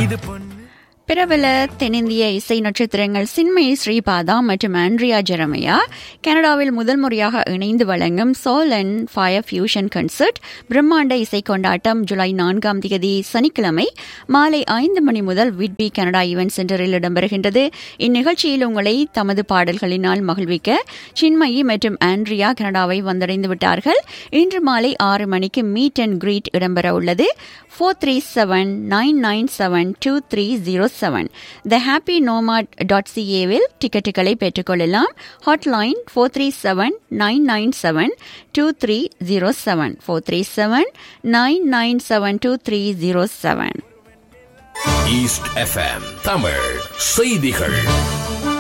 பிரபல தென்னிந்திய இசை நட்சத்திரங்கள் சின்மயி ஸ்ரீபாதா மற்றும் ஆண்ட்ரியா ஜெரமையா கனடாவில் முதல் முறையாக இணைந்து வழங்கும் soul and fire fusion concert பிரம்மாண்ட இசை கொண்டாட்டம் ஜூலை 4 சனிக்கிழமை மாலை 5 மணி முதல் விட்பி கனடா ஈவென்ட் சென்டரில் இடம்பெறுகின்றது. இந்நிகழ்ச்சியில் உங்களை தமது பாடல்களினால் மகிழ்விக்க சின்மயி மற்றும் ஆண்ட்ரியா கனடாவை வந்தடைந்து விட்டார்கள். இன்று மாலை 6 மணிக்கு மீட் அண்ட் கிரீட் இடம்பெற உள்ளது. 437-997-2307 thehappynomad.ca-வில் டிக்கெட்டுகளை பெற்றுக்கொள்ளலாம். ஹாட்லைன் 437-997-2307 437-997-2307. ஈஸ்ட் எஃப்எம் தமிழ் செய்திகள்.